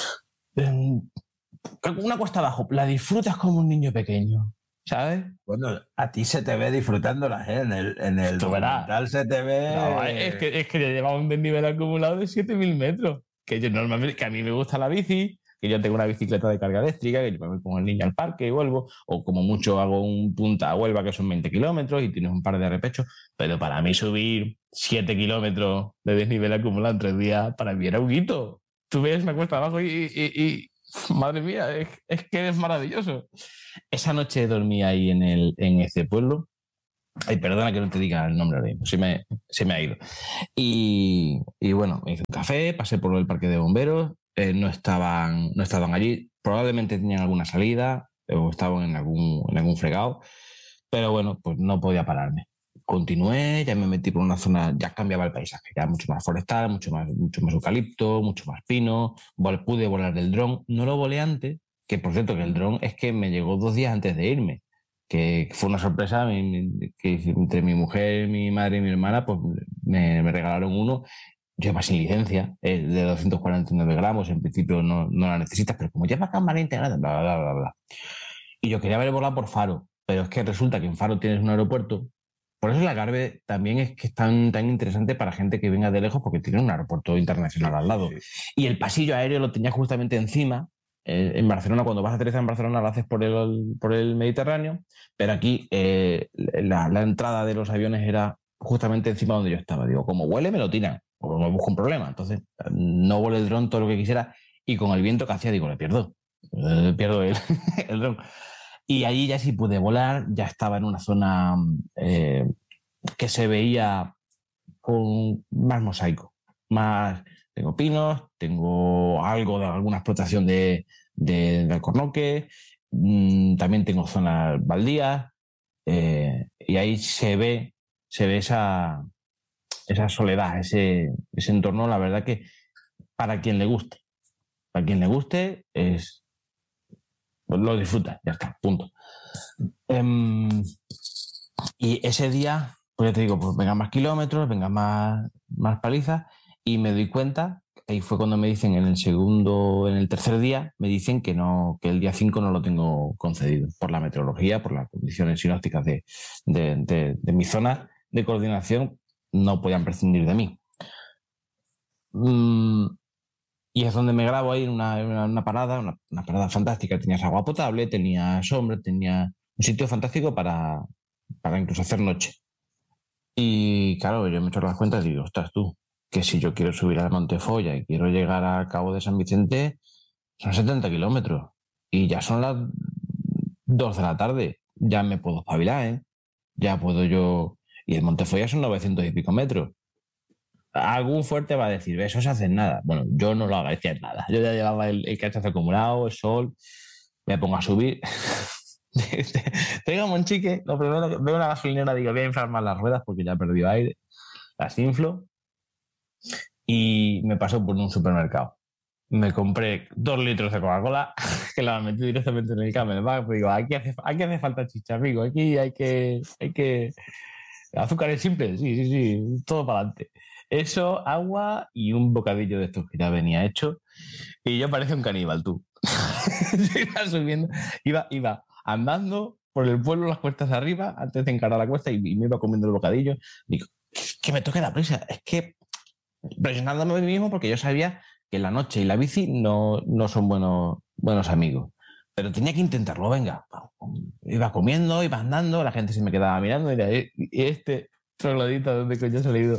una cuesta abajo, la disfrutas como un niño pequeño, ¿sabes? Bueno, a ti se te ve disfrutándola, ¿eh? En el, en el documental se te ve... No, es que, es que ya llevaba un desnivel acumulado de siete mil metros. Que yo normalmente, que a mí me gusta la bici, que yo tengo una bicicleta de carga eléctrica, que yo me voy con el niño al parque y vuelvo, o como mucho hago un punta a Huelva, que son veinte kilómetros y tienes un par de repechos, pero para mí subir siete kilómetros de desnivel acumulado en tres días, para mí era un hito. Tú ves una cuesta abajo y... y, y madre mía, es, es que es maravilloso. Esa noche dormí ahí en, el, en ese pueblo. Ay, perdona que no te diga el nombre ahora mismo, se me, se me ha ido. Y, y bueno, me hice un café, pasé por el parque de bomberos, eh, no, estaban, no estaban allí, probablemente tenían alguna salida o estaban en algún, en algún fregado, pero bueno, pues no podía pararme. Continué, ya me metí por una zona, ya cambiaba el paisaje, ya mucho más forestal, mucho más, mucho más eucalipto, mucho más pino, pude volar el dron, no lo volé antes, que por cierto que el dron es que me llegó dos días antes de irme, que fue una sorpresa, que entre mi mujer, mi madre y mi hermana, pues me, me regalaron uno, yo iba sin licencia, es de doscientos cuarenta y nueve gramos, en principio no, no la necesitas, pero como lleva cámara integrada, bla, bla, bla, bla. Y yo quería haber volado por Faro, pero es que resulta que en Faro tienes un aeropuerto. Por eso el Algarve también es que es tan, tan interesante para gente que venga de lejos porque tiene un aeropuerto internacional al lado. Y el pasillo aéreo lo tenía justamente encima. Eh, en Barcelona, cuando vas a aterrizar en Barcelona, lo haces por el, por el Mediterráneo, pero aquí eh, la, la entrada de los aviones era justamente encima donde yo estaba. Digo, como huele, me lo tiran, o me busco un problema. Entonces, no volé el dron todo lo que quisiera y con el viento que hacía, digo, le pierdo. Eh, pierdo el, el dron. Y allí ya sí pude volar, ya estaba en una zona eh, que se veía con más mosaico, más, tengo pinos, tengo algo de alguna explotación de, de, de alcornoque, mmm, también tengo zonas baldías, eh, y ahí se ve, se ve esa, esa soledad, ese, ese entorno, la verdad que para quien le guste, para quien le guste es... Pues lo disfruta, ya está, punto. Um, y ese día, pues ya te digo, pues vengan más kilómetros, vengan más, más palizas, y me doy cuenta, ahí fue cuando me dicen en el segundo, en el tercer día, me dicen que no, que el día cinco no lo tengo concedido, por la meteorología, por las condiciones sinópticas de, de, de, de mi zona de coordinación, no podían prescindir de mí. Mm, y es donde me grabo ahí en una, una, una parada, una, una parada fantástica. Tenías agua potable, tenía sombra, tenía un sitio fantástico para, para incluso hacer noche. Y claro, yo me echo las cuentas y digo, ostras tú, que si yo quiero subir al Monte Folla y quiero llegar al Cabo de San Vicente, son setenta kilómetros. Y ya son las dos de la tarde. Ya me puedo espabilar, ¿eh? Ya puedo yo... Y el Monte Folla son novecientos y pico metros. Algún fuerte va a decir, eso se hace en nada. Bueno, yo no lo hago en nada. Yo ya llevaba el, el cachazo acumulado, el sol, me pongo a subir. Tengo un chique, lo primero que veo una gasolinera, digo, voy a inflar más las ruedas porque ya he perdido aire. Las inflo y me paso por un supermercado. Me compré dos litros de Coca-Cola que la metí directamente en el Camelback. Digo, aquí hace, aquí hace falta chicha, amigo. Aquí hay que, hay que... Azúcares simples, sí, sí, sí, todo para adelante. Eso, agua y un bocadillo de estos que ya venía hecho. Y yo parecía un caníbal, tú. Iba subiendo, iba, iba andando por el pueblo, las cuestas de arriba, antes de encarar la cuesta, y, y me iba comiendo el bocadillo. Digo, que me toque la prisa. Es que presionándome a mí mismo porque yo sabía que la noche y la bici no, no son buenos, buenos amigos. Pero tenía que intentarlo, venga. Iba comiendo, iba andando, la gente se me quedaba mirando y decía, ¿y este troglodita dónde coño ha salido?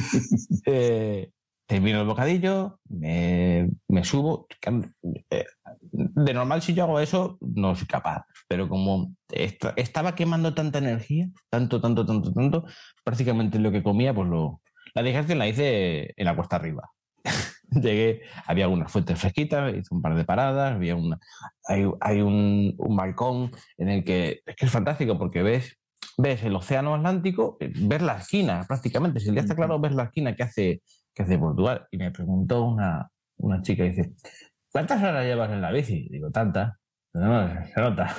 eh, termino el bocadillo, me, me subo. De normal, si yo hago eso, no soy capaz. Pero como est estaba quemando tanta energía, tanto, tanto, tanto, tanto, prácticamente lo que comía, pues lo... La digestión la hice en la cuesta arriba. Llegué, había algunas fuentes fresquitas, hice un par de paradas, había una, hay, hay un, un balcón en el que es que es fantástico porque ves, ves el océano Atlántico, ves la esquina prácticamente, si el día está claro ves la esquina que hace, que hace Portugal. Y me preguntó una, una chica, dice, ¿cuántas horas llevas en la bici? Digo, tantas. No, no, se nota.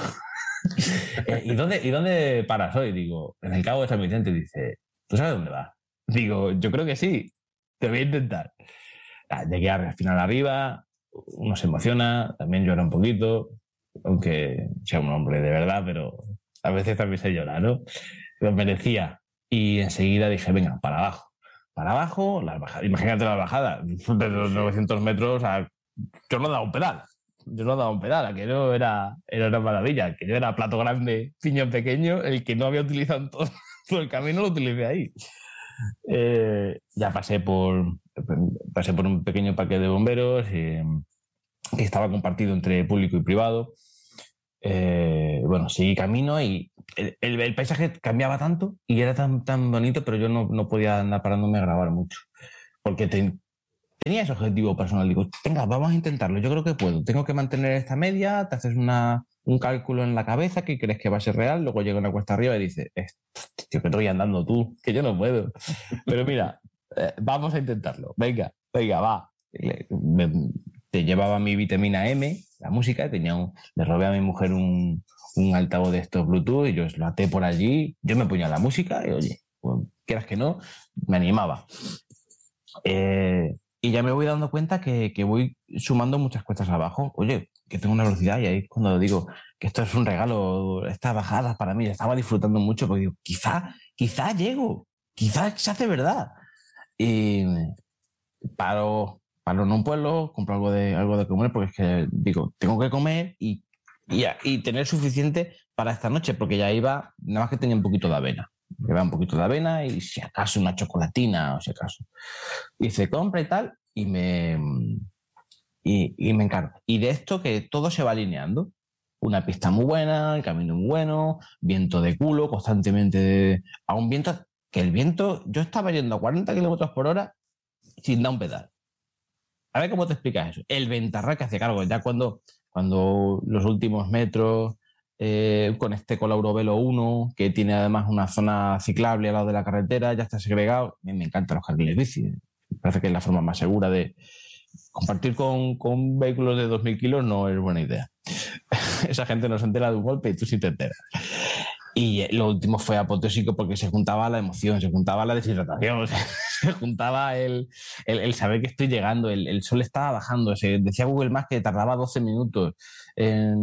¿Y dónde, ¿Y dónde paras hoy? Digo, en el Cabo de San Vicente. Dice, ¿tú sabes dónde vas? Digo, yo creo que sí, te voy a intentar. Llegué al final arriba, uno se emociona, también llora un poquito, aunque sea un hombre de verdad, pero a veces también se llora, ¿no? Lo merecía. Y enseguida dije, venga, para abajo. Para abajo, las bajadas. Imagínate las bajadas, de los novecientos metros, a... yo no daba un pedal. Yo no daba un pedal, aquello era, era una maravilla. Que yo era plato grande, piñón pequeño, el que no había utilizado en todo, todo el camino lo utilicé ahí. Eh, ya pasé por pasé por un pequeño parque de bomberos eh, que estaba compartido entre público y privado. Eh, bueno, seguí camino y el, el, el paisaje cambiaba tanto y era tan, tan bonito, pero yo no, no podía andar parándome a grabar mucho porque te, tenía ese objetivo personal. Digo, venga, vamos a intentarlo, yo creo que puedo, tengo que mantener esta media, te haces una, un cálculo en la cabeza que crees que va a ser real, luego llega una cuesta arriba y dices, tío, que estoy andando tú, que yo no puedo. Pero mira, eh, vamos a intentarlo, venga, venga, va. Me, te llevaba mi vitamina M, la música, tenía un, le robé a mi mujer un, un altavoz de estos Bluetooth y yo lo até por allí, yo me ponía la música y oye, pues, quieras que no, me animaba. Eh, y ya me voy dando cuenta que, que voy sumando muchas cuestas abajo. Oye, que tengo una velocidad y ahí es cuando digo que esto es un regalo, estas bajadas para mí, estaba disfrutando mucho porque digo, quizá, quizá llego, quizá se hace verdad. Y paro, paro en un pueblo, compro algo de, algo de comer porque es que digo, tengo que comer y, y, y tener suficiente para esta noche porque ya iba, nada más que tenía un poquito de avena. Llevaba un poquito de avena y si acaso una chocolatina o si acaso. Y se compra y tal y me... Y, y me encargo. Y de esto que todo se va alineando. Una pista muy buena, el camino muy bueno, viento de culo constantemente. De, a un viento que el viento, yo estaba yendo a cuarenta kilómetros por hora sin dar un pedal. A ver cómo te explicas eso. El ventarrón que hace cargo, ya cuando, cuando los últimos metros eh, conecté con la Eurovelo uno, que tiene además una zona ciclable al lado de la carretera, ya está segregado. A mí me encantan los carriles bici. Me parece que es la forma más segura de... Compartir con, con vehículos de dos mil kilos no es buena idea. Esa gente no se entera de un golpe y tú sí te enteras. Y lo último fue apoteósico porque se juntaba la emoción, se juntaba la deshidratación, se juntaba el, el, el saber que estoy llegando, el, el sol estaba bajando, se decía Google Maps que tardaba doce minutos. Eh,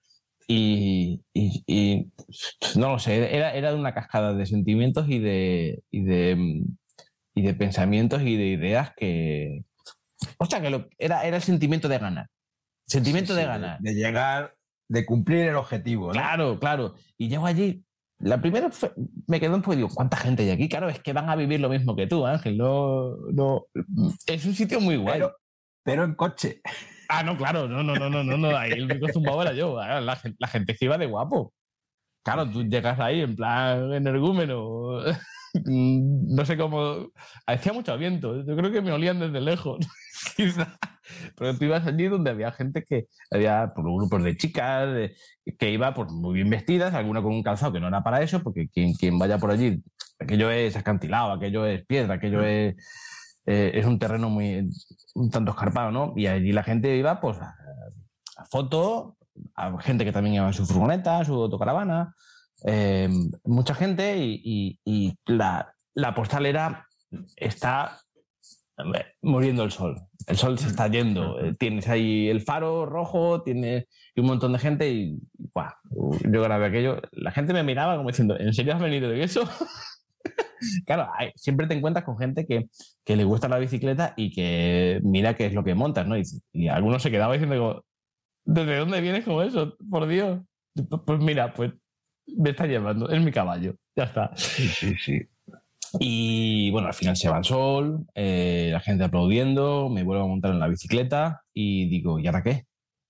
y, y, y no lo sé, era, era una cascada de sentimientos y de... Y de y de pensamientos y de ideas que... O sea, que lo, era, era el sentimiento de ganar. Sentimiento sí, sí, de ganar. De, de llegar, de cumplir el objetivo, ¿no? Claro, claro. Y llego allí. La primera fue, me quedó un poco, digo, ¿cuánta gente hay aquí? Claro, es que van a vivir lo mismo que tú, Ángel. No, no. Es un sitio muy guay. Pero, pero en coche. Ah, no, claro, no, no, no, no, no, no. Ahí el rico zumbado era yo. La, la, la gente que iba de guapo. Claro, tú llegas ahí en plan energúmeno. No sé cómo. Hacía mucho viento. Yo creo que me olían desde lejos. Quizá. Pero tú ibas allí donde había gente que había por grupos de chicas de, que iba pues, muy bien vestidas, alguna con un calzado que no era para eso, porque quien, quien vaya por allí, aquello es acantilado, aquello es piedra, aquello es, eh, es un terreno muy un tanto escarpado, ¿no? Y allí la gente iba pues a, a foto, a gente que también iba en su furgoneta, su autocaravana, eh, mucha gente y, y, y la, la postal era está muriendo el sol. El sol se está yendo. Tienes ahí el faro rojo, tienes un montón de gente y ¡buah! Yo grabé aquello. La gente me miraba como diciendo, ¿en serio has venido de eso? Claro, hay, siempre te encuentras con gente que, que le gusta la bicicleta y que mira qué es lo que montas, ¿no? Y, y algunos se quedaban diciendo, como, ¿desde dónde vienes con eso? Por Dios. Pues mira, pues me está llevando, es mi caballo. Ya está. Sí, sí, sí. Y bueno, al final se va el sol, eh, la gente aplaudiendo, me vuelvo a montar en la bicicleta y digo, ¿y ahora qué?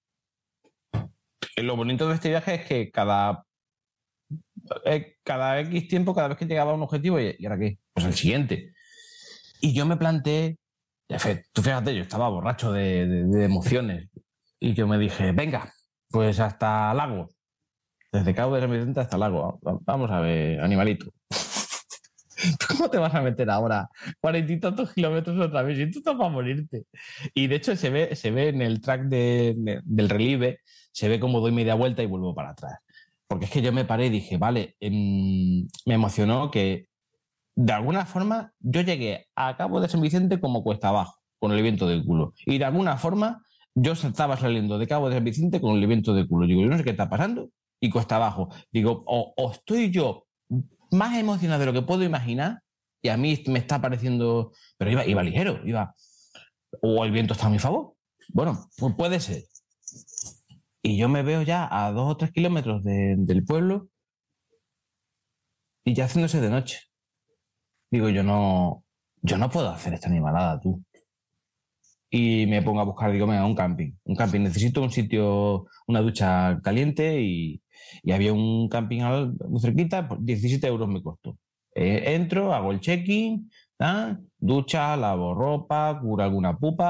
Lo bonito de este viaje es que cada, eh, cada X tiempo, cada vez que llegaba a un objetivo, ¿y ahora qué? Pues el siguiente. Y yo me planteé, tú fíjate, yo estaba borracho de, de, de emociones y yo me dije, venga, pues hasta Lago, desde Cabo de San Vicente hasta Lago, vamos a ver, animalito. ¿Cómo te vas a meter ahora cuarenta y tantos kilómetros otra vez? Y tú estás para morirte. Y de hecho se ve, se ve en el track de, de, del relieve, se ve como doy media vuelta y vuelvo para atrás. Porque es que yo me paré y dije, vale, eh, me emocionó que de alguna forma yo llegué a Cabo de San Vicente como cuesta abajo, con el viento del culo. Y de alguna forma yo estaba saliendo de Cabo de San Vicente con el viento del culo. Digo, yo no sé qué está pasando. Y cuesta abajo. Digo, o, o estoy yo más emocionado de lo que puedo imaginar y a mí me está pareciendo... Pero iba, iba ligero, iba... O el viento está a mi favor. Bueno, pues puede ser. Y yo me veo ya a dos o tres kilómetros de, del pueblo y ya haciéndose de noche. Digo, yo no... Yo no puedo hacer esta animalada, tú. Y me pongo a buscar, digo, venga, un camping. Un camping. Necesito un sitio, una ducha caliente y... Y había un camping muy cerquita, pues diecisiete euros me costó. Eh, entro, hago el check-in, ¿ah? Ducha, lavo ropa, curo alguna pupa.